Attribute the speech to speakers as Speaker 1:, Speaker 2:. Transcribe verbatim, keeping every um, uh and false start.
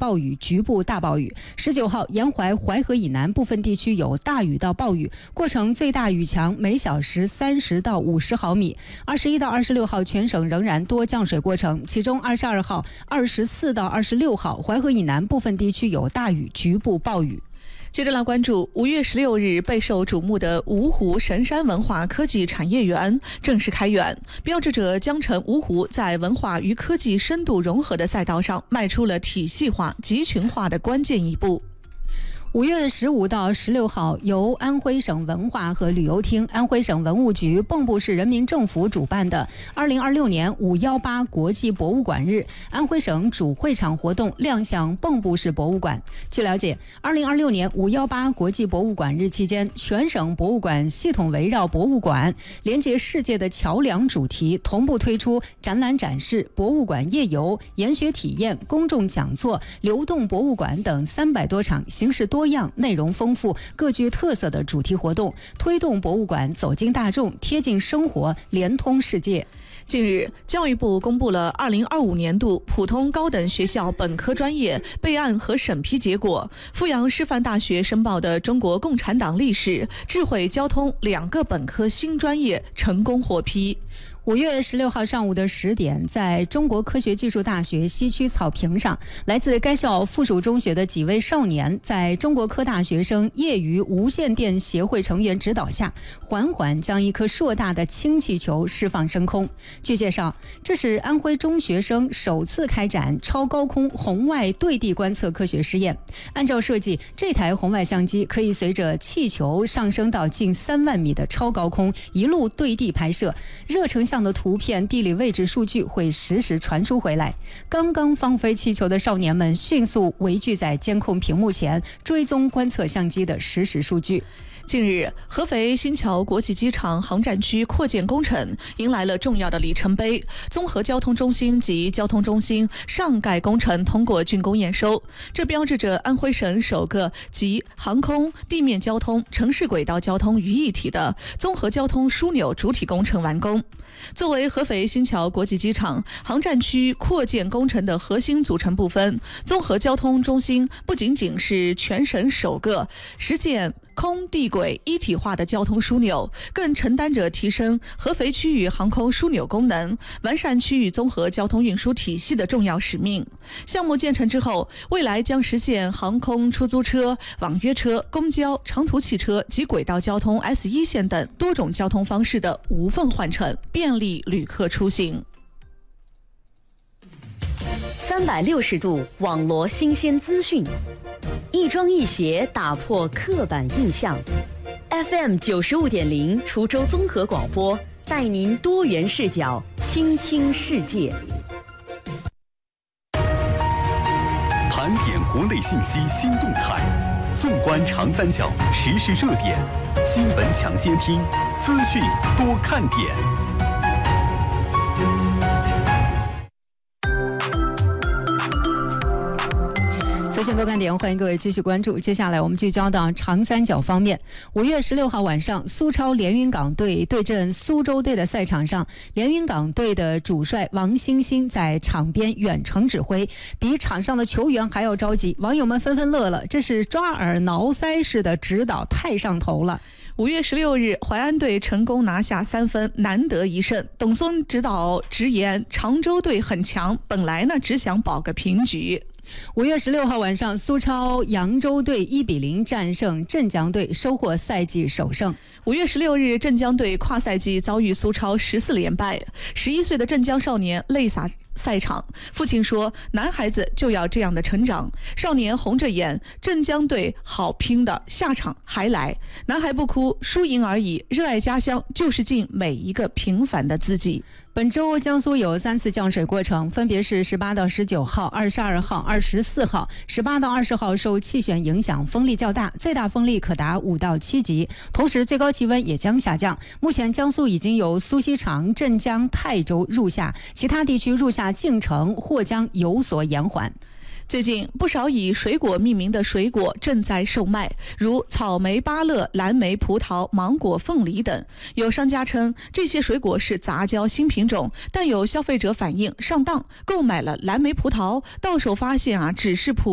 Speaker 1: 暴雨，局部大暴雨。十九号，沿淮淮河以南部分地区有大雨到暴雨，过程最大雨强每小时三十到五十毫米。二十一到二十六号，全省仍然多降水过程，其中二十二号、二十四到二十六号，淮河以南部分地区有大雨，局部暴雨。
Speaker 2: 接着来关注五月十六日备受瞩目的芜湖神山文化科技产业园正式开园，标志着江城芜湖在文化与科技深度融合的赛道上迈出了体系化、集群化的关键一步。
Speaker 1: 五月十五到十六号，由安徽省文化和旅游厅、安徽省文物局、蚌埠市人民政府主办的二零二六年五幺八国际博物馆日，安徽省主会场活动亮相蚌埠市博物馆。据了解，二零二六年五幺八国际博物馆日期间，全省博物馆系统围绕博物馆连接世界的桥梁主题，同步推出展览展示、博物馆夜游、研学体验、公众讲座、流动博物馆等三百多场形式多样、内容丰富、各具特色的主题活动，推动博物馆走进大众、贴近生活、连通世界。
Speaker 2: 近日，教育部公布了二零二五年度普通高等学校本科专业备案和审批结果，阜阳师范大学申报的中国共产党历史、智慧交通两个本科新专业成功获批。
Speaker 1: 五月十六号上午的十点，在中国科学技术大学西区草坪上，来自该校附属中学的几位少年，在中国科大学生业余无线电协会成员指导下，缓缓将一颗硕大的氢气球释放升空。据介绍，这是安徽中学生首次开展超高空红外对地观测科学实验。按照设计，这台红外相机可以随着气球上升到近三万米的超高空，一路对地拍摄，热成像的图片、地理位置数据会实时传输回来。刚刚放飞气球的少年们迅速围聚在监控屏幕前，追踪观测相机的实时数据。
Speaker 2: 近日，合肥新桥国际机场航站区扩建工程迎来了重要的里程碑。综合交通中心及交通中心上盖工程通过竣工验收，这标志着安徽省首个集航空、地面交通、城市轨道交通于一体的综合交通枢纽主体工程完工。作为合肥新桥国际机场航站区扩建工程的核心组成部分，综合交通中心不仅仅是全省首个实现空地轨一体化的交通枢纽，更承担着提升合肥区域航空枢纽功能、完善区域综合交通运输体系的重要使命。项目建成之后，未来将实现航空、出租车、网约车、公交、长途汽车及轨道交通 S 一 线等多种交通方式的无缝换乘，便利旅客出行。
Speaker 3: 三百六十度网罗新鲜资讯，一庄一协打破刻板印象。F M 九十五点零滁州综合广播，带您多元视角倾听世界。
Speaker 4: 盘点国内信息新动态，纵观长三角时事热点，新闻抢先听，资讯多看点。
Speaker 1: 资讯多看点，欢迎各位继续关注。接下来我们聚焦到长三角方面。五月十六号晚上，苏超连云港队对阵苏州队的赛场上，连云港队的主帅王欣欣在场边远程指挥，比场上的球员还要着急。网友们纷纷乐了，这是抓耳挠腮式的指导，太上头了。
Speaker 2: 五月十六日，淮安队成功拿下三分，难得一胜。董松指导直言，常州队很强，本来呢只想保个平局。
Speaker 1: 五月十六号晚上，苏超扬州队一比零战胜镇江队，收获赛季首胜。
Speaker 2: 五月十六日，镇江队跨赛季遭遇苏超十四连败，十一岁的镇江少年泪洒赛场。父亲说：“男孩子就要这样的成长。”少年红着眼，镇江队好拼的，下场还来。男孩不哭，输赢而已，热爱家乡就是尽每一个平凡的自己。
Speaker 1: 本周江苏有三次降水过程，分别是十八到十九号、二十二号、二十四号。十八到二十号受气旋影响，风力较大，最大风力可达五到七级，同时最高气温也将下降。目前江苏已经有苏锡常、镇江、泰州入夏，其他地区入夏进程或将有所延缓。
Speaker 2: 最近不少以水果命名的水果正在售卖，如草莓、芭乐、蓝莓、葡萄、芒果、凤梨等。有商家称这些水果是杂交新品种，但有消费者反映上当，购买了蓝莓、葡萄，到手发现啊只是普